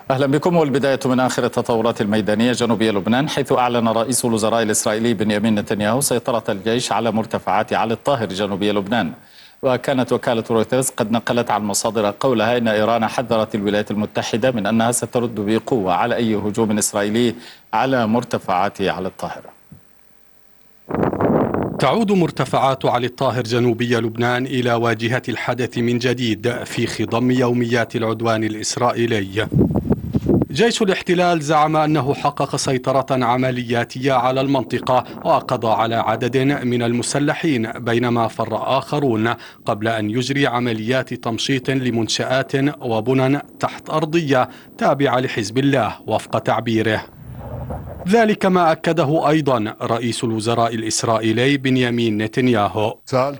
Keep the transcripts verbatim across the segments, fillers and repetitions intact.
أهلا بكم. والبداية من آخر التطورات الميدانية جنوبي لبنان، حيث أعلن رئيس الوزراء الإسرائيلي بنيامين نتنياهو سيطرة الجيش على مرتفعات علي الطاهر جنوبي لبنان. وكانت وكالة رويترز قد نقلت عن مصادر قولها إن إيران حذرت الولايات المتحدة من أنها سترد بقوة على أي هجوم إسرائيلي على مرتفعات علي الطاهر. تعود مرتفعات علي الطاهر جنوبي لبنان إلى واجهة الحدث من جديد في خضم يوميات العدوان الإسرائيلي. جيش الاحتلال زعم أنه حقق سيطرة عملياتية على المنطقة وقضى على عدد من المسلحين، بينما فر آخرون قبل أن يجري عمليات تمشيط لمنشآت وبنى تحت أرضية تابعة لحزب الله وفق تعبيره. ذلك ما أكده أيضا رئيس الوزراء الإسرائيلي بنيامين نتنياهو.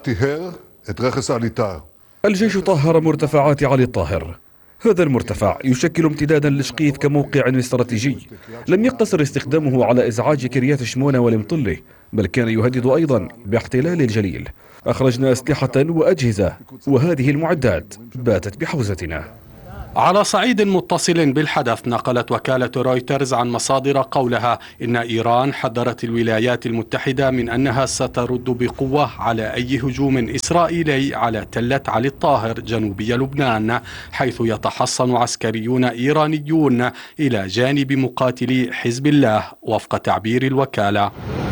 الجيش طهر مرتفعات علي الطاهر. هذا المرتفع يشكل امتدادا لشقيف كموقع استراتيجي. لم يقتصر استخدامه على إزعاج كريات شمونة والمطلة، بل كان يهدد أيضا باحتلال الجليل. أخرجنا أسلحة وأجهزة، وهذه المعدات باتت بحوزتنا. على صعيد متصل بالحدث، نقلت وكالة رويترز عن مصادر قولها إن إيران حذرت الولايات المتحدة من أنها سترد بقوة على أي هجوم إسرائيلي على تلة علي الطاهر جنوبي لبنان، حيث يتحصن عسكريون إيرانيون إلى جانب مقاتلي حزب الله وفق تعبير الوكالة.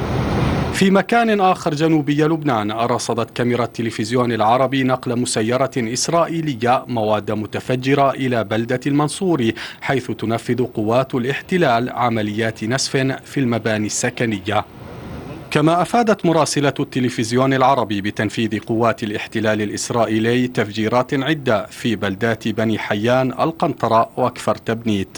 في مكان آخر جنوبي لبنان، رصدت كاميرا التلفزيون العربي نقل مسيرة إسرائيلية مواد متفجرة إلى بلدة المنصوري، حيث تنفذ قوات الاحتلال عمليات نسف في المباني السكنية. كما أفادت مراسلة التلفزيون العربي بتنفيذ قوات الاحتلال الإسرائيلي تفجيرات عدة في بلدات بني حيان، القنطرة وكفر تبنيت.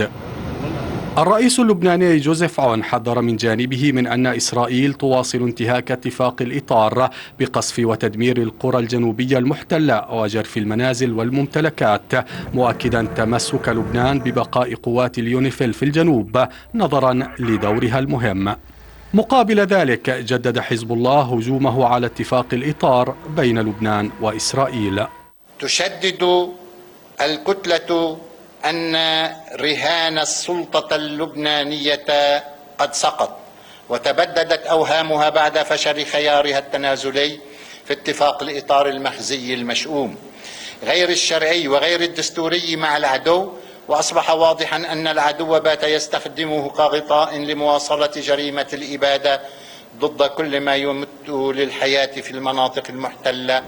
الرئيس اللبناني جوزيف عون حذر من جانبه من أن إسرائيل تواصل انتهاك اتفاق الإطار بقصف وتدمير القرى الجنوبية المحتلة وجرف المنازل والممتلكات، مؤكدا تمسك لبنان ببقاء قوات اليونيفيل في الجنوب نظرا لدورها المهم. مقابل ذلك، جدد حزب الله هجومه على اتفاق الإطار بين لبنان وإسرائيل. تشدد الكتلة أن رهان السلطة اللبنانية قد سقط، وتبددت أوهامها بعد فشل خيارها التنازلي في اتفاق الإطار المخزي المشؤوم غير الشرعي وغير الدستوري مع العدو، وأصبح واضحا أن العدو بات يستخدمه كغطاء لمواصلة جريمة الإبادة ضد كل ما يمت للحياة في المناطق المحتلة.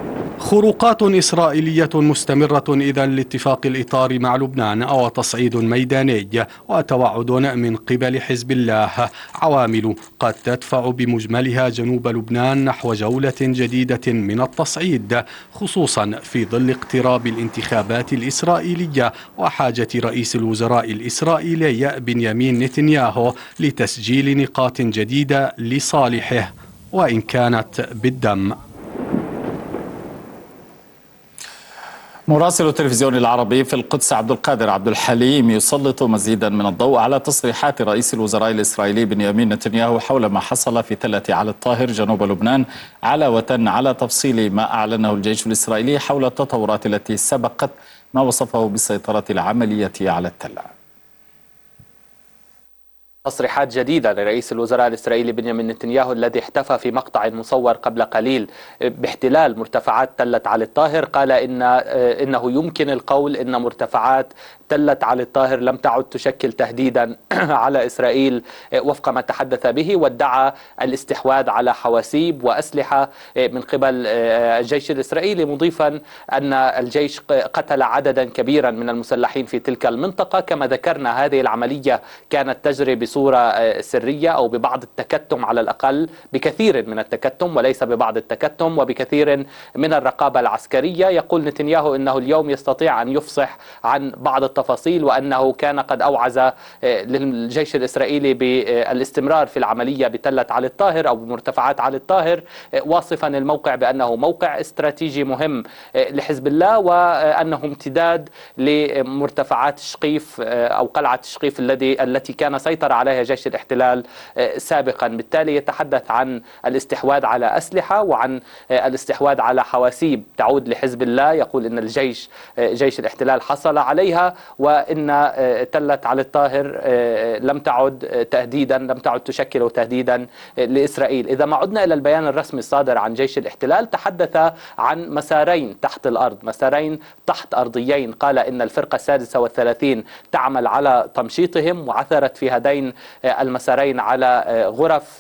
خروقات إسرائيلية مستمرة إذن لاتفاق الإطار مع لبنان، أو تصعيد ميداني وتوعد من قبل حزب الله، عوامل قد تدفع بمجملها جنوب لبنان نحو جولة جديدة من التصعيد، خصوصا في ظل اقتراب الانتخابات الإسرائيلية وحاجة رئيس الوزراء الإسرائيلي بنيامين نتنياهو لتسجيل نقاط جديدة لصالحه وإن كانت بالدم. مراسل التلفزيون العربي في القدس عبد القادر عبد الحليم يسلط مزيدا من الضوء على تصريحات رئيس الوزراء الإسرائيلي بنيامين نتنياهو حول ما حصل في تلة علي الطاهر جنوب لبنان، علاوة على تفصيل ما أعلنه الجيش الإسرائيلي حول التطورات التي سبقت ما وصفه بالسيطرة العملية على التلة. تصريحات جديدة لرئيس الوزراء الإسرائيلي بنيامين نتنياهو الذي احتفى في مقطع مصور قبل قليل باحتلال مرتفعات تلة علي الطاهر. قال إن إنه يمكن القول إن مرتفعات تلة علي الطاهر لم تعد تشكل تهديدا على إسرائيل وفق ما تحدث به، وادعى الاستحواذ على حواسيب وأسلحة من قبل الجيش الإسرائيلي، مضيفا أن الجيش قتل عددا كبيرا من المسلحين في تلك المنطقة. كما ذكرنا، هذه العملية كانت تجري بصورة سرية أو ببعض التكتم، على الأقل بكثير من التكتم وليس ببعض التكتم، وبكثير من الرقابة العسكرية. يقول نتنياهو إنه اليوم يستطيع أن يفصح عن بعض التفاصيل، وأنه كان قد أوعز للجيش الإسرائيلي بالاستمرار في العملية بتلة علي الطاهر أو بمرتفعات علي الطاهر، واصفا الموقع بأنه موقع استراتيجي مهم لحزب الله، وأنه امتداد لمرتفعات شقيف أو قلعة شقيف الذي التي كان سيطر عليها عليها جيش الاحتلال سابقا. بالتالي يتحدث عن الاستحواذ على أسلحة وعن الاستحواذ على حواسيب تعود لحزب الله، يقول إن الجيش جيش الاحتلال حصل عليها، وإن تلة علي الطاهر لم تعد تهديدا لم تعد تشكل تهديدا لإسرائيل. إذا ما عدنا إلى البيان الرسمي الصادر عن جيش الاحتلال، تحدث عن مسارين تحت الأرض، مسارين تحت أرضيين. قال إن الفرقة السادسة والثلاثين تعمل على تمشيطهم، وعثرت في هذين المسارين على غرف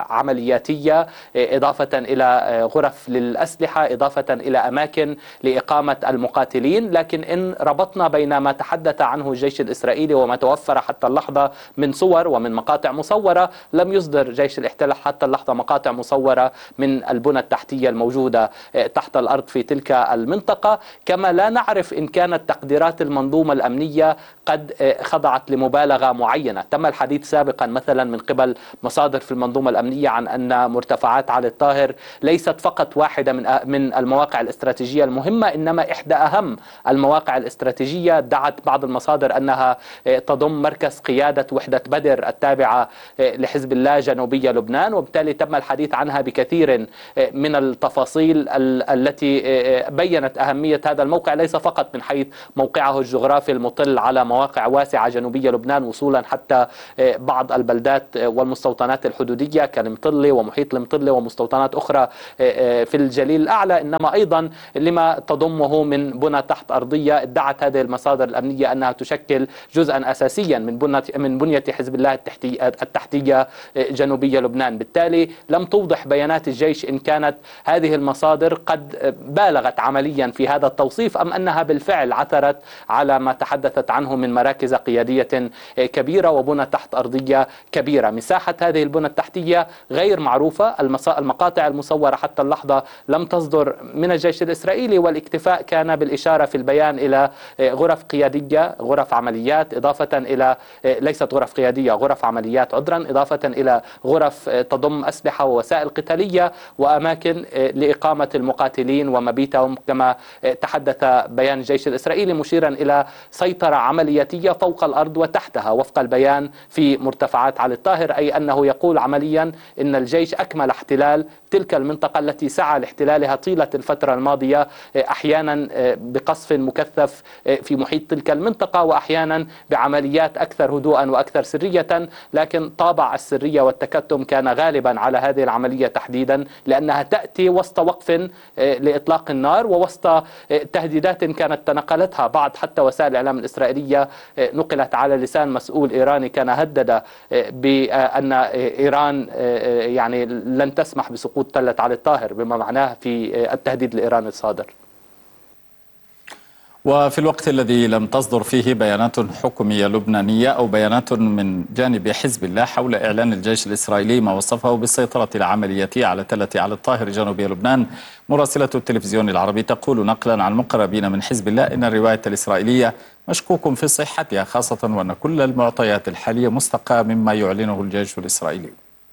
عملياتية إضافة إلى غرف للأسلحة، إضافة إلى أماكن لإقامة المقاتلين. لكن إن ربطنا بين ما تحدث عنه الجيش الإسرائيلي وما توفر حتى اللحظة من صور ومن مقاطع مصورة، لم يصدر جيش الاحتلال حتى اللحظة مقاطع مصورة من البنى التحتية الموجودة تحت الأرض في تلك المنطقة. كما لا نعرف إن كانت تقديرات المنظومة الأمنية قد خضعت لمبالغة معينة. تم الحديث سابقا مثلا من قبل مصادر في المنظومة الأمنية عن أن مرتفعات علي الطاهر ليست فقط واحدة من من المواقع الاستراتيجية المهمة، إنما إحدى أهم المواقع الاستراتيجية. دعت بعض المصادر أنها تضم مركز قيادة وحدة بدر التابعة لحزب الله جنوبية لبنان، وبالتالي تم الحديث عنها بكثير من التفاصيل التي بيّنت أهمية هذا الموقع، ليس فقط من حيث موقعه الجغرافي المطل على مواقع واسعة جنوبية لبنان وصولا حتى بعض البلدات والمستوطنات الحدودية كالمطلة ومحيط المطلة ومستوطنات أخرى في الجليل الأعلى، إنما أيضا لما تضمه من بنى تحت أرضية. ادعت هذه المصادر الأمنية أنها تشكل جزءا أساسيا من بنية من بنية حزب الله التحتية جنوبية لبنان. بالتالي لم توضح بيانات الجيش إن كانت هذه المصادر قد بالغت عمليا في هذا التوصيف، أم أنها بالفعل عثرت على ما تحدثت عنه من مراكز قيادية كبيرة وبنى تحت أرضية كبيرة. مساحة هذه البنى التحتية غير معروفة. المقاطع المصورة حتى اللحظة لم تصدر من الجيش الإسرائيلي، والاكتفاء كان بالإشارة في البيان إلى غرف قيادية، غرف عمليات، إضافة إلى ليست غرف قيادية غرف عمليات عذرا، إضافة إلى غرف تضم أسلحة ووسائل قتالية وأماكن لإقامة المقاتلين ومبيتهم، كما تحدث بيان الجيش الإسرائيلي مشيرا إلى سيطرة عملياتية فوق الأرض وتحتها وفق البيان في مرتفعات علي الطاهر، أي أنه يقول عمليا إن الجيش أكمل احتلال تلك المنطقة التي سعى لاحتلالها طيلة الفترة الماضية، أحيانا بقصف مكثف في محيط تلك المنطقة وأحيانا بعمليات أكثر هدوءا وأكثر سرية، لكن طابع السرية والتكتم كان غالبا على هذه العملية تحديدا، لأنها تأتي وسط وقف لإطلاق النار ووسط تهديدات كانت تنقلتها بعض حتى وسائل الإعلام الإسرائيلية، نقلت على لسان مسؤول إيراني كان هدد بأن إيران يعني لن تسمح بسقوط تلة علي الطاهر، بما معناه في التهديد الإيراني الصادر. وفي الوقت الذي لم تصدر فيه بيانات حكومية لبنانية أو بيانات من جانب حزب الله حول إعلان الجيش الإسرائيلي ما وصفه بالسيطرة العملياتية على تلة علي الطاهر جنوبي لبنان، مراسلة التلفزيون العربي تقول نقلا عن مقربين من حزب الله إن الرواية الإسرائيلية مشكوك في صحتها، خاصة وأن كل المعطيات الحالية مستقاة مما يعلنه الجيش الإسرائيلي.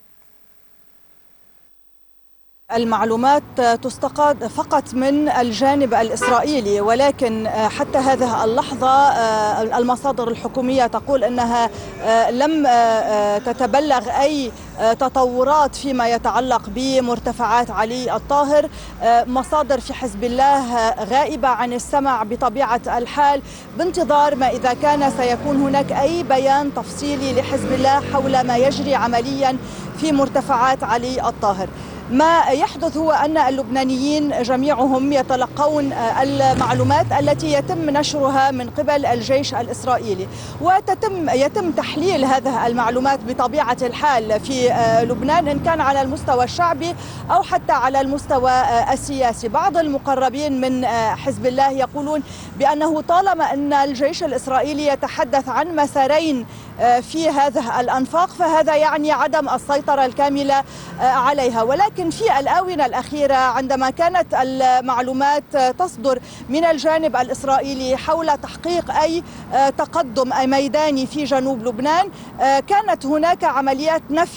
المعلومات تستقاد فقط من الجانب الإسرائيلي، ولكن حتى هذه اللحظة المصادر الحكومية تقول أنها لم تتبلغ أي تطورات فيما يتعلق بمرتفعات علي الطاهر. مصادر في حزب الله غائبة عن السمع بطبيعة الحال، بانتظار ما إذا كان سيكون هناك أي بيان تفصيلي لحزب الله حول ما يجري عمليا في مرتفعات علي الطاهر. ما يحدث هو أن اللبنانيين جميعهم يتلقون المعلومات التي يتم نشرها من قبل الجيش الإسرائيلي، وتتم يتم تحليل هذه المعلومات بطبيعة الحال في لبنان، إن كان على المستوى الشعبي أو حتى على المستوى السياسي. بعض المقربين من حزب الله يقولون بأنه طالما أن الجيش الإسرائيلي يتحدث عن مسارين في هذه الأنفاق فهذا يعني عدم السيطرة الكاملة عليها. ولكن في الآونة الأخيرة عندما كانت المعلومات تصدر من الجانب الإسرائيلي حول تحقيق أي تقدم ميداني في جنوب لبنان، كانت هناك عمليات نفي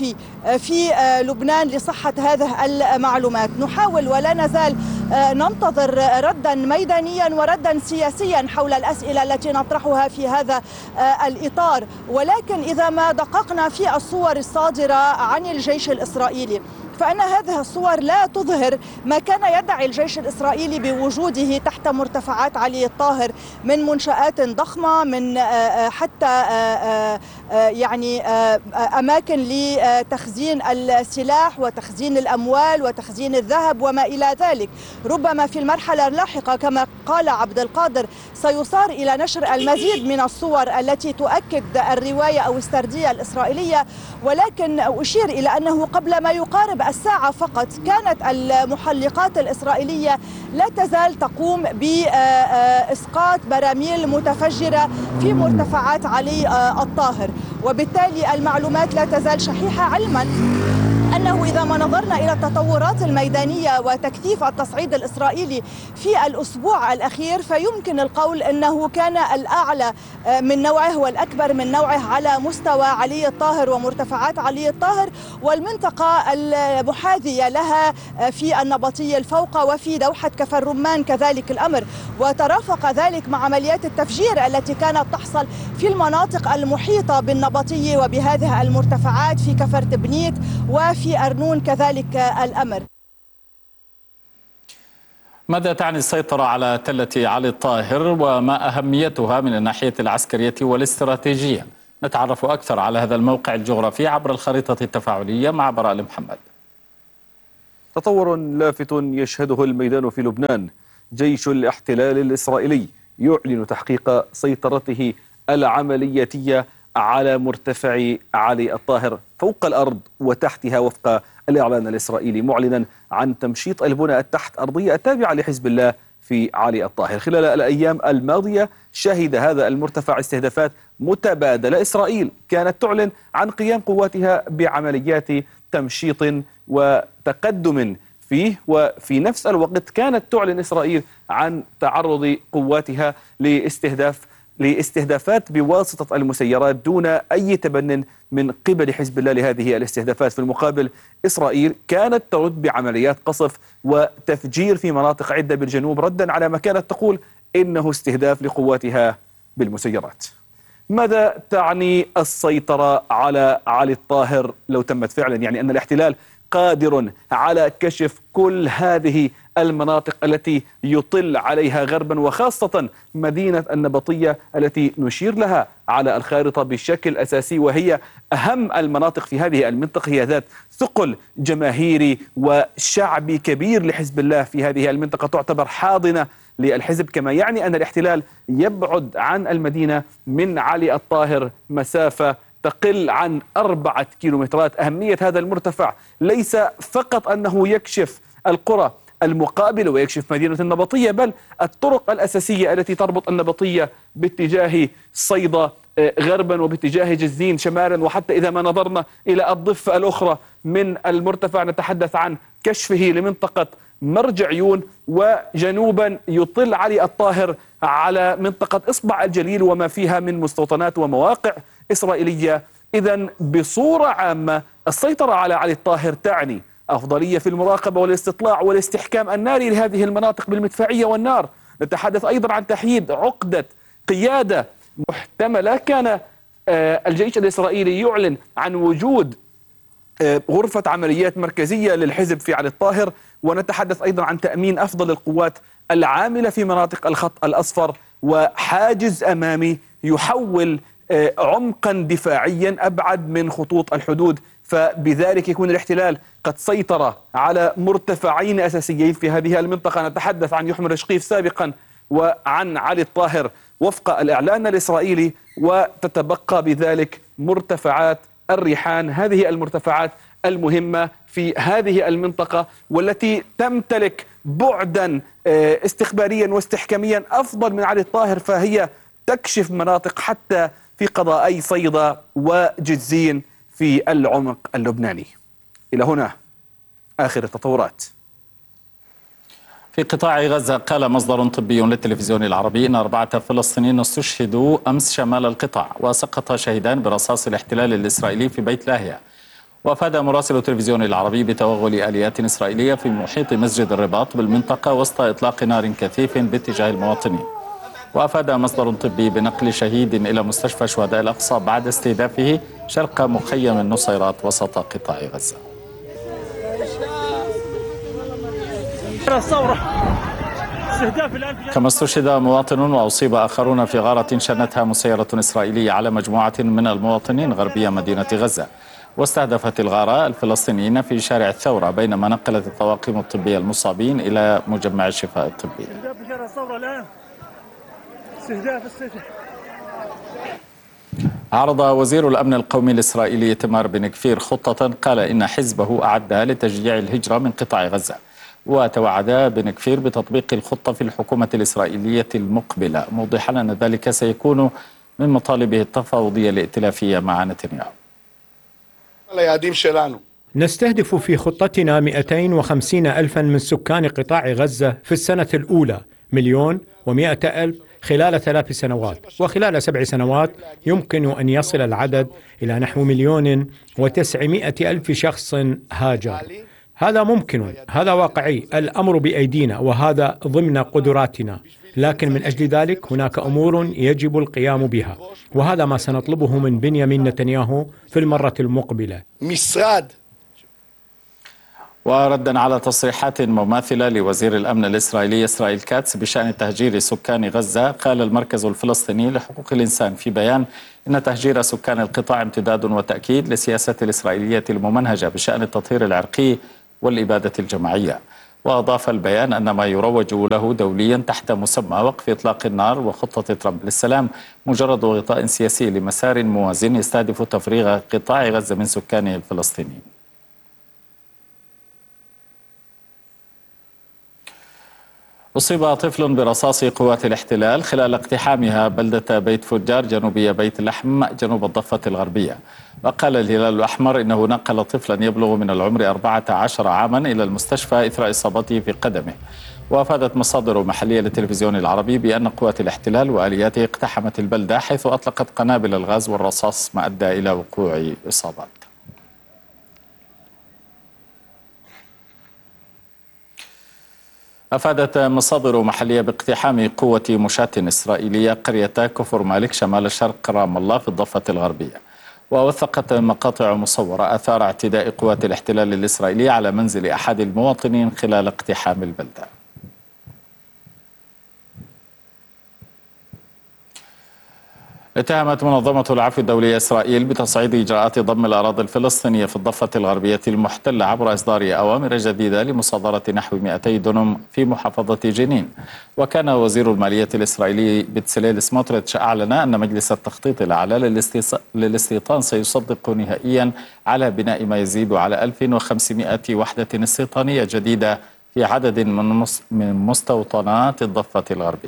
في لبنان لصحة هذه المعلومات. نحاول ولا نزال ننتظر ردا ميدانيا وردا سياسيا حول الأسئلة التي نطرحها في هذا الإطار، ولكن إذا ما دققنا في الصور الصادرة عن الجيش الإسرائيلي فإن هذه الصور لا تظهر ما كان يدعي الجيش الإسرائيلي بوجوده تحت مرتفعات علي الطاهر من منشآت ضخمة، من حتى يعني أماكن لتخزين السلاح وتخزين الأموال وتخزين الذهب وما إلى ذلك. ربما في المرحلة اللاحقة كما قال عبد القادر سيصار إلى نشر المزيد من الصور التي تؤكد الرواية أو السردية الإسرائيلية، ولكن أشير إلى أنه قبل ما يقارب الساعة فقط كانت المحلقات الإسرائيلية لا تزال تقوم بإسقاط براميل متفجرة في مرتفعات علي الطاهر، وبالتالي المعلومات لا تزال شحيحة، علما أنه إذا ما نظرنا إلى التطورات الميدانية وتكثيف التصعيد الإسرائيلي في الأسبوع الأخير فيمكن القول أنه كان الأعلى من نوعه والأكبر من نوعه على مستوى علي الطاهر ومرتفعات علي الطاهر والمنطقة المحاذية لها في النبطية الفوقى وفي دوحة كفر الرمان كذلك الأمر، وترافق ذلك مع عمليات التفجير التي كانت تحصل في المناطق المحيطة بالنبطية وبهذه المرتفعات في كفر تبنيت وفي في أرنون كذلك الأمر. ماذا تعني السيطرة على تلة علي الطاهر وما أهميتها من الناحية العسكرية والاستراتيجية؟ نتعرف أكثر على هذا الموقع الجغرافي عبر الخريطة التفاعلية مع براء محمد. تطور لافت يشهده الميدان في لبنان. جيش الاحتلال الإسرائيلي يعلن تحقيق سيطرته العملياتية على مرتفع علي الطاهر فوق الأرض وتحتها وفق الإعلان الإسرائيلي، معلنا عن تمشيط البنى التحت أرضية التابعة لحزب الله في علي الطاهر. خلال الأيام الماضية شهد هذا المرتفع استهدافات متبادلة. إسرائيل كانت تعلن عن قيام قواتها بعمليات تمشيط وتقدم فيه، وفي نفس الوقت كانت تعلن إسرائيل عن تعرض قواتها لاستهداف لاستهدافات بواسطة المسيرات دون أي تبن من قبل حزب الله لهذه الاستهدافات. في المقابل إسرائيل كانت ترد بعمليات قصف وتفجير في مناطق عدة بالجنوب ردا على ما كانت تقول إنه استهداف لقواتها بالمسيرات. ماذا تعني السيطرة على علي الطاهر لو تمت فعلا؟ يعني أن الاحتلال قادر على كشف كل هذه المناطق التي يطل عليها غربا، وخاصة مدينة النبطية التي نشير لها على الخارطة بشكل أساسي، وهي أهم المناطق في هذه المنطقة، هي ذات ثقل جماهيري وشعبي كبير لحزب الله في هذه المنطقة، تعتبر حاضنة للحزب، كما يعني أن الاحتلال يبعد عن المدينة من علي الطاهر مسافة تقل عن أربعة كيلومترات. أهمية هذا المرتفع ليس فقط أنه يكشف القرى المقابلة ويكشف مدينة النبطية، بل الطرق الأساسية التي تربط النبطية باتجاه صيدا غربا وباتجاه جزين شمالا، وحتى إذا ما نظرنا إلى الضفة الأخرى من المرتفع نتحدث عن كشفه لمنطقة مرج عيون، وجنوبا يطل علي الطاهر على منطقة إصبع الجليل وما فيها من مستوطنات ومواقع إسرائيلية. إذن بصورة عامة السيطرة على علي الطاهر تعني أفضلية في المراقبة والاستطلاع والاستحكام الناري لهذه المناطق بالمدفعية والنار. نتحدث أيضا عن تحييد عقدة قيادة محتملة. كان الجيش الإسرائيلي يعلن عن وجود غرفة عمليات مركزية للحزب في علي الطاهر، ونتحدث أيضا عن تأمين أفضل القوات العاملة في مناطق الخط الأصفر وحاجز أمامي يحول عمقا دفاعيا أبعد من خطوط الحدود، فبذلك يكون الاحتلال قد سيطر على مرتفعين أساسيين في هذه المنطقة. نتحدث عن يحمى رشقيف سابقا وعن علي الطاهر وفق الإعلان الإسرائيلي، وتتبقى بذلك مرتفعات الريحان، هذه المرتفعات المهمة في هذه المنطقة والتي تمتلك بعدا استخباريا واستحكاميا أفضل من علي الطاهر، فهي تكشف مناطق حتى في قضائي صيدا وجزين في العمق اللبناني. إلى هنا آخر التطورات. في قطاع غزة قال مصدر طبي للتلفزيون العربي إن أربعة فلسطينيين استشهدوا أمس شمال القطاع، وسقط شهيدان برصاص الاحتلال الإسرائيلي في بيت لاهيا. وأفاد مراسل التلفزيون العربي بتوغل آليات إسرائيلية في محيط مسجد الرباط بالمنطقة وسط إطلاق نار كثيف باتجاه المواطنين. وأفاد مصدر طبي بنقل شهيد إلى مستشفى شهداء الأقصى بعد استهدافه شرق مخيم النصيرات وسط قطاع غزة. كما استشهد مواطن وأصيب آخرون في غارة شنتها مسيرة إسرائيلية على مجموعة من المواطنين غربية مدينة غزة. واستهدفت الغارة الفلسطينيين في شارع الثورة بينما نقلت الطواقم الطبية المصابين إلى مجمع الشفاء الطبي. عرض وزير الأمن القومي الإسرائيلي إيتمار بن غفير خطة قال إن حزبه أعدها لتشجيع الهجرة من قطاع غزة. وتوعد بن غفير بتطبيق الخطة في الحكومة الإسرائيلية المقبلة، موضحا أن ذلك سيكون من مطالبه التفاوضية الائتلافية مع نتنياهو. نستهدف في خطتنا مئتين وخمسين ألفا من سكان قطاع غزة في السنة الأولى، مليون ومئة ألف خلال ثلاث سنوات، وخلال سبع سنوات يمكن أن يصل العدد إلى نحو مليون وتسعمائة ألف شخص هاجر. هذا ممكن، هذا واقعي، الأمر بأيدينا وهذا ضمن قدراتنا، لكن من أجل ذلك هناك أمور يجب القيام بها، وهذا ما سنطلبه من بنيامين نتنياهو في المرة المقبلة. وردا على تصريحات مماثلة لوزير الأمن الإسرائيلي إسرائيل كاتس بشأن تهجير سكان غزة، قال المركز الفلسطيني لحقوق الإنسان في بيان إن تهجير سكان القطاع امتداد وتأكيد للسياسة الإسرائيلية الممنهجة بشأن التطهير العرقي والإبادة الجماعية. وأضاف البيان أن ما يروج له دوليا تحت مسمى وقف إطلاق النار وخطة ترامب للسلام مجرد غطاء سياسي لمسار موازن يستهدف تفريغ قطاع غزة من سكانه الفلسطينيين. أصيب طفل برصاص قوات الاحتلال خلال اقتحامها بلدة بيت فجار جنوبية بيت لحم جنوب الضفة الغربية. وقال الهلال الأحمر إنه نقل طفلا يبلغ من العمر أربعة عشر عاما إلى المستشفى إثر إصابته في قدمه. وأفادت مصادر محلية للتلفزيون العربي بأن قوات الاحتلال وآلياته اقتحمت البلدة حيث أطلقت قنابل الغاز والرصاص ما أدى إلى وقوع إصابات. أفادت مصادر محلية باقتحام قوة مشاة إسرائيلية قرية كفر مالك شمال شرق رام الله في الضفة الغربية. ووثقت مقاطع مصورة آثار اعتداء قوات الاحتلال الإسرائيلي على منزل أحد المواطنين خلال اقتحام البلدة. اتهمت منظمة العفو الدولية إسرائيل بتصعيد إجراءات ضم الأراضي الفلسطينية في الضفة الغربية المحتلة عبر إصدار أوامر جديدة لمصادرة نحو مئتي دونم في محافظة جنين. وكان وزير المالية الإسرائيلي بتسليل سموتريتش أعلن أن مجلس التخطيط الأعلى للاستيطان سيصدق نهائيا على بناء ما يزيد على ألف وخمسمائة وحدة استيطانية جديدة في عدد من مستوطنات الضفة الغربية.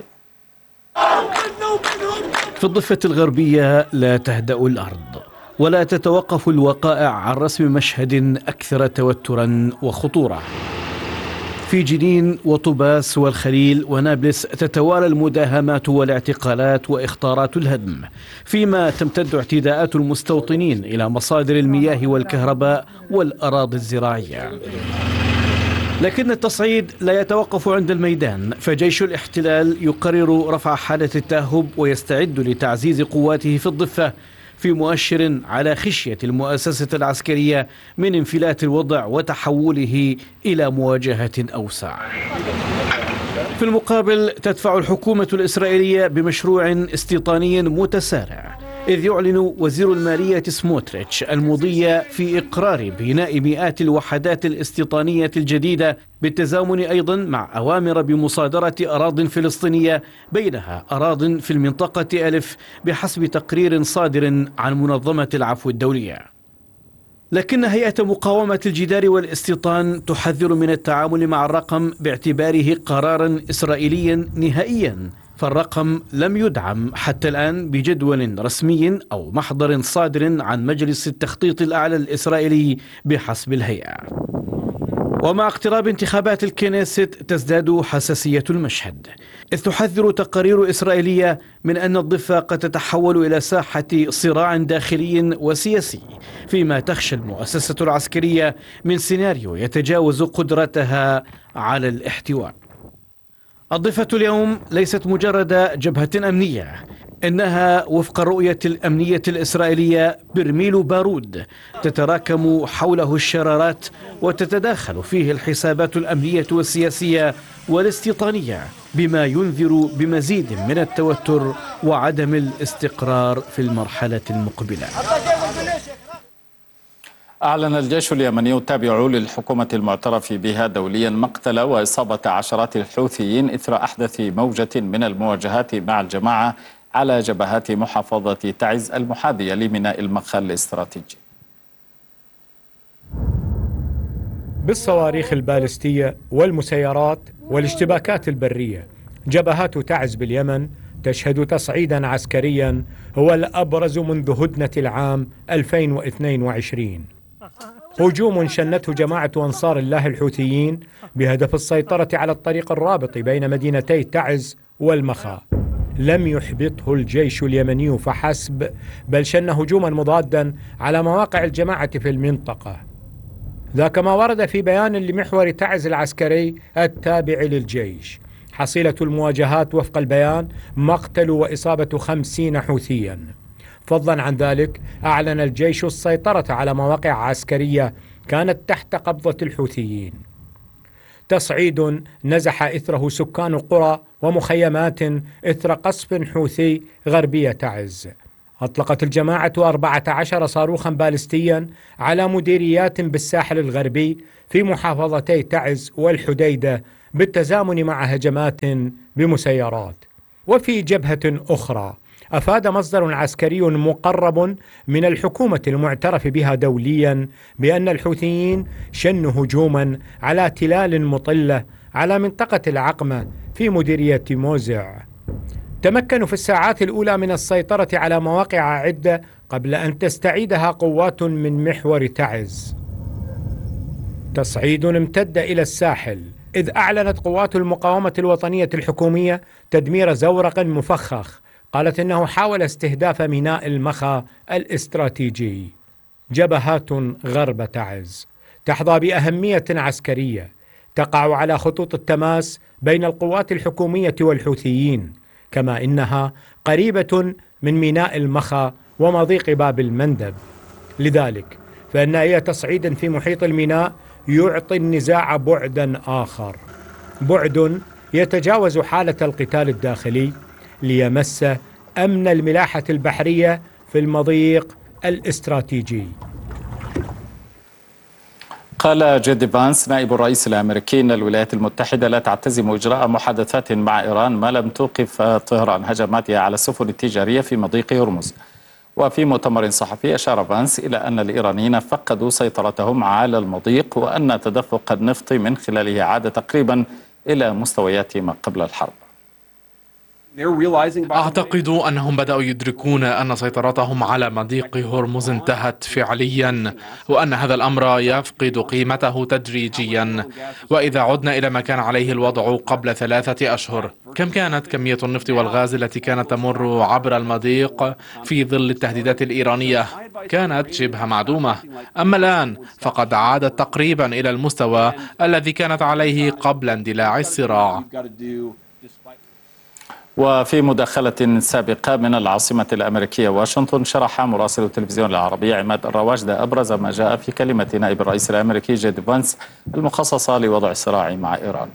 في الضفة الغربية لا تهدأ الأرض ولا تتوقف الوقائع عن رسم مشهد أكثر توترا وخطورة. في جنين وطوباس والخليل ونابلس تتوالى المداهمات والاعتقالات وإخطارات الهدم، فيما تمتد اعتداءات المستوطنين إلى مصادر المياه والكهرباء والأراضي الزراعية. لكن التصعيد لا يتوقف عند الميدان، فجيش الاحتلال يقرر رفع حالة التأهب ويستعد لتعزيز قواته في الضفة، في مؤشر على خشية المؤسسة العسكرية من انفلات الوضع وتحوله إلى مواجهة أوسع. في المقابل تدفع الحكومة الإسرائيلية بمشروع استيطاني متسارع، إذ يعلن وزير المالية سموتريتش المضي في إقرار بناء مئات الوحدات الاستيطانية الجديدة، بالتزامن أيضا مع أوامر بمصادرة أراضٍ فلسطينية، بينها أراضٍ في المنطقة ألف بحسب تقرير صادر عن منظمة العفو الدولية. لكن هيئة مقاومة الجدار والاستيطان تحذر من التعامل مع الرقم باعتباره قرارا إسرائيليا نهائيا، فالرقم لم يدعم حتى الآن بجدول رسمي أو محضر صادر عن مجلس التخطيط الأعلى الإسرائيلي بحسب الهيئة. ومع اقتراب انتخابات الكنيست تزداد حساسية المشهد، إذ تحذر تقارير إسرائيلية من أن الضفة قد تتحول إلى ساحة صراع داخلي وسياسي، فيما تخشى المؤسسة العسكرية من سيناريو يتجاوز قدرتها على الاحتواء. الضفة اليوم ليست مجرد جبهة أمنية، إنها وفق الرؤية الأمنية الإسرائيلية برميل بارود تتراكم حوله الشرارات وتتداخل فيه الحسابات الأمنية والسياسية والاستيطانية، بما ينذر بمزيد من التوتر وعدم الاستقرار في المرحلة المقبلة. أعلن الجيش اليمني التابع للحكومة المعترف بها دوليا مقتل وإصابة عشرات الحوثيين إثر أحدث موجة من المواجهات مع الجماعة على جبهات محافظة تعز المحاذية لميناء المخا الاستراتيجي. بالصواريخ البالستية والمسيرات والاشتباكات البرية، جبهات تعز باليمن تشهد تصعيدا عسكريا هو الأبرز منذ هدنة العام ألفين واثنين وعشرين. هجوم شنته جماعة أنصار الله الحوثيين بهدف السيطرة على الطريق الرابط بين مدينتي تعز والمخا، لم يحبطه الجيش اليمني فحسب، بل شن هجوما مضادا على مواقع الجماعة في المنطقة. ذاك ما ورد في بيان لمحور تعز العسكري التابع للجيش. حصيلة المواجهات وفق البيان مقتل وإصابة خمسين حوثيا. فضلا عن ذلك أعلن الجيش السيطرة على مواقع عسكرية كانت تحت قبضة الحوثيين. تصعيد نزح إثره سكان قرى ومخيمات إثر قصف حوثي غربية تعز. أطلقت الجماعة أربعة عشر صاروخا بالستيا على مديريات بالساحل الغربي في محافظتي تعز والحديدة بالتزامن مع هجمات بمسيرات. وفي جبهة أخرى أفاد مصدر عسكري مقرب من الحكومة المعترف بها دوليا بأن الحوثيين شنوا هجوما على تلال مطلة على منطقة العقمة في مديرية موزع. تمكنوا في الساعات الأولى من السيطرة على مواقع عدة قبل أن تستعيدها قوات من محور تعز. تصعيد امتد إلى الساحل، إذ أعلنت قوات المقاومة الوطنية الحكومية تدمير زورق مفخخ قالت إنه حاول استهداف ميناء المخا الاستراتيجي. جبهات غرب تعز تحظى بأهمية عسكرية، تقع على خطوط التماس بين القوات الحكومية والحوثيين، كما إنها قريبة من ميناء المخا ومضيق باب المندب. لذلك فإن أي تصعيد في محيط الميناء يعطي النزاع بعدا آخر، بعد يتجاوز حالة القتال الداخلي ليمس أمن الملاحة البحرية في المضيق الاستراتيجي. قال جيدي فانس نائب الرئيس الأمريكي أن الولايات المتحدة لا تعتزم إجراء محادثات مع إيران ما لم توقف طهران هجماتها على السفن التجارية في مضيق هرمز. وفي مؤتمر صحفي أشار فانس إلى أن الإيرانيين فقدوا سيطرتهم على المضيق وأن تدفق النفط من خلاله عاد تقريبا إلى مستويات ما قبل الحرب. أعتقد أنهم بدأوا يدركون أن سيطرتهم على مضيق هرمز انتهت فعليا، وأن هذا الأمر يفقد قيمته تدريجيا. وإذا عدنا إلى ما كان عليه الوضع قبل ثلاثة أشهر، كم كانت كمية النفط والغاز التي كانت تمر عبر المضيق في ظل التهديدات الإيرانية؟ كانت شبه معدومة. أما الآن فقد عادت تقريبا إلى المستوى الذي كانت عليه قبل اندلاع الصراع. وفي مداخلة سابقة من العاصمة الأمريكية واشنطن، شرح مراسل التلفزيون العربي عماد الرواجدة أبرز ما جاء في كلمة نائب الرئيس الأمريكي جيدي فانس المخصصة لوضع الصراع مع إيران.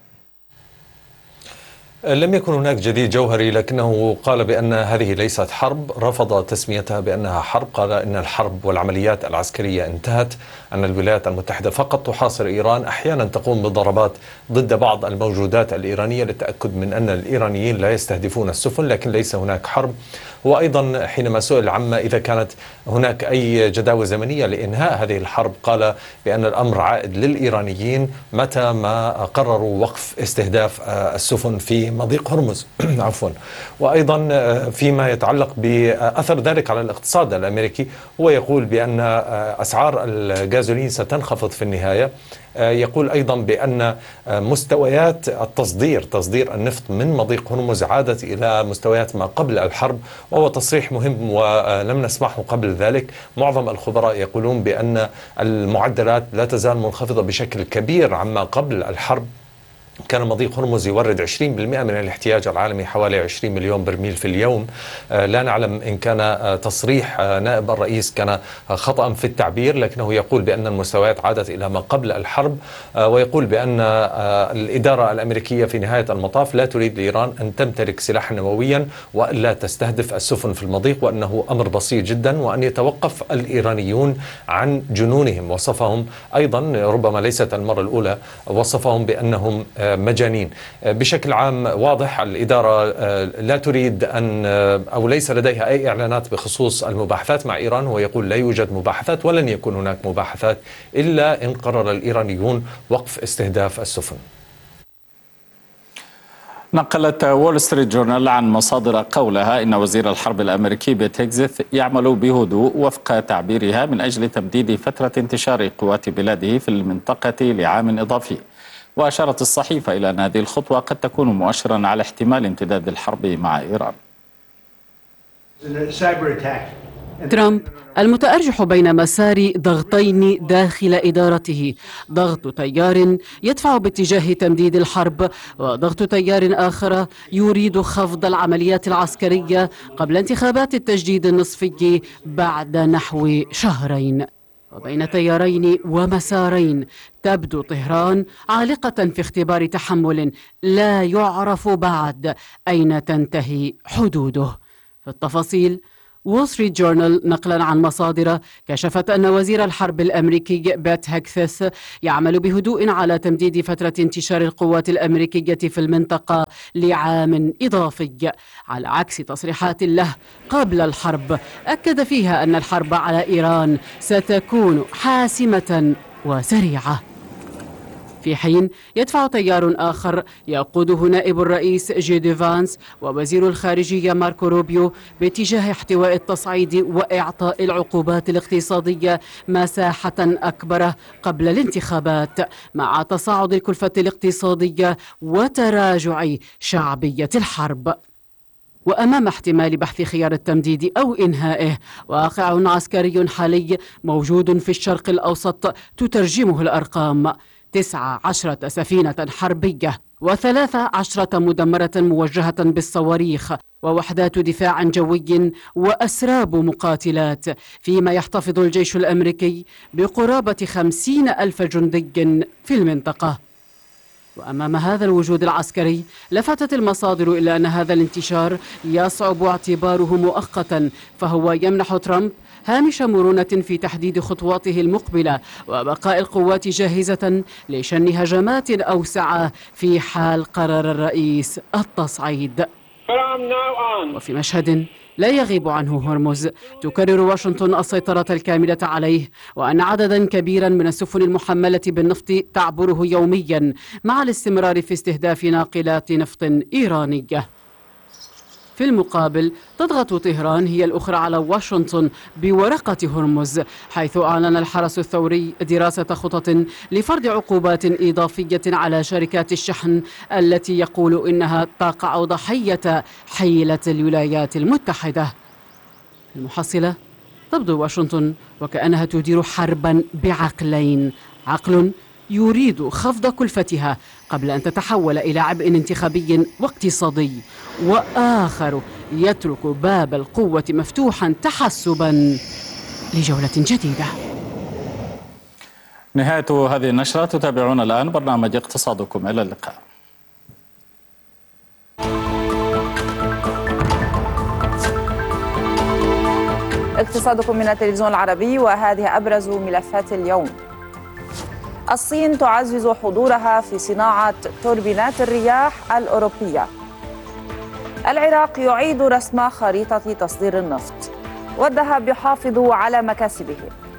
لم يكن هناك جديد جوهري، لكنه قال بأن هذه ليست حرب، رفض تسميتها بأنها حرب، قال إن الحرب والعمليات العسكرية انتهت، أن الولايات المتحدة فقط تحاصر إيران، أحيانا تقوم بضربات ضد بعض الموجودات الإيرانية للتأكد من أن الإيرانيين لا يستهدفون السفن، لكن ليس هناك حرب. وأيضا حينما سئل عما إذا كانت هناك أي جداوى زمنية لإنهاء هذه الحرب، قال بأن الأمر عائد للإيرانيين متى ما قرروا وقف استهداف السفن في مضيق هرمز عفوا. وأيضا فيما يتعلق بأثر ذلك على الاقتصاد الأمريكي، هو يقول بأن أسعار الغازولين ستنخفض في النهاية. يقول أيضا بأن مستويات التصدير تصدير النفط من مضيق هرمز عادت إلى مستويات ما قبل الحرب، وهو تصريح مهم ولم نسمعه قبل ذلك. معظم الخبراء يقولون بأن المعدلات لا تزال منخفضة بشكل كبير عما قبل الحرب. كان مضيق هرمز يورد عشرين بالمئة من الاحتياج العالمي، حوالي عشرين مليون برميل في اليوم. لا نعلم إن كان تصريح نائب الرئيس كان خطأ في التعبير، لكنه يقول بأن المستويات عادت إلى ما قبل الحرب، ويقول بأن الإدارة الأمريكية في نهاية المطاف لا تريد لإيران أن تمتلك سلاحا نوويا وألا تستهدف السفن في المضيق، وأنه أمر بسيط جدا، وأن يتوقف الإيرانيون عن جنونهم. وصفهم أيضا، ربما ليست المرة الأولى، وصفهم بأنهم مجانين. بشكل عام واضح الإدارة لا تريد أن أو ليس لديها أي إعلانات بخصوص المباحثات مع إيران. هو يقول لا يوجد مباحثات ولن يكون هناك مباحثات إلا إن قرر الإيرانيون وقف استهداف السفن. نقلت وول ستريت جورنال عن مصادر قولها إن وزير الحرب الأمريكي بيت هيكزث يعمل بهدوء وفق تعبيرها من أجل تمديد فترة انتشار قوات بلاده في المنطقة لعام إضافي. وأشارت الصحيفة إلى أن هذه الخطوة قد تكون مؤشرا على احتمال امتداد الحرب مع إيران. ترامب المتأرجح بين مسار ضغطين داخل إدارته، ضغط تيار يدفع باتجاه تمديد الحرب، وضغط تيار آخر يريد خفض العمليات العسكرية قبل انتخابات التجديد النصفي بعد نحو شهرين. وبين تيارين ومسارين تبدو طهران عالقة في اختبار تحمل لا يعرف بعد أين تنتهي حدوده. في التفاصيل، وول ستريت جورنال نقلا عن مصادر كشفت أن وزير الحرب الأمريكي بيت هيكزث يعمل بهدوء على تمديد فترة انتشار القوات الأمريكية في المنطقة لعام إضافي، على عكس تصريحات له قبل الحرب أكد فيها أن الحرب على إيران ستكون حاسمة وسريعة. في حين يدفع تيار آخر يقوده نائب الرئيس جي دي فانس ووزير الخارجية ماركو روبيو باتجاه احتواء التصعيد وإعطاء العقوبات الاقتصادية مساحة أكبر قبل الانتخابات، مع تصاعد الكلفة الاقتصادية وتراجع شعبية الحرب. وأمام احتمال بحث خيار التمديد أو إنهائه، واقع عسكري حالي موجود في الشرق الأوسط تترجمه الأرقام: تسعة عشرة سفينة حربية وثلاث عشرة مدمرة موجهة بالصواريخ ووحدات دفاع جوي وأسراب مقاتلات، فيما يحتفظ الجيش الأمريكي بقرابة خمسين ألف جندي في المنطقة. وأمام هذا الوجود العسكري لفتت المصادر إلى أن هذا الانتشار يصعب اعتباره مؤقتا، فهو يمنح ترامب هامش مرونة في تحديد خطواته المقبلة وبقاء القوات جاهزة لشن هجمات أوسع في حال قرر الرئيس التصعيد. وفي مشهد لا يغيب عنه هرمز، تكرر واشنطن السيطرة الكاملة عليه، وأن عددا كبيرا من السفن المحملة بالنفط تعبره يوميا، مع الاستمرار في استهداف ناقلات نفط إيرانية. في المقابل تضغط طهران هي الأخرى على واشنطن بورقة هرمز، حيث أعلن الحرس الثوري دراسة خطط لفرض عقوبات إضافية على شركات الشحن التي يقول إنها تقع ضحية حيلة الولايات المتحدة. المحصلة تبدو واشنطن وكأنها تدير حربا بعقلين: عقل يريد خفض كلفتها قبل أن تتحول إلى عبء انتخابي واقتصادي، وآخر يترك باب القوة مفتوحا تحسبا لجولة جديدة. نهاية هذه النشرة. تتابعون الآن برنامج اقتصادكم. إلى اللقاء. اقتصادكم من التلفزيون العربي، وهذه أبرز ملفات اليوم. الصين تعزز حضورها في صناعة توربينات الرياح الأوروبية. العراق يعيد رسم خريطة تصدير النفط. والذهب يحافظ على مكاسبه.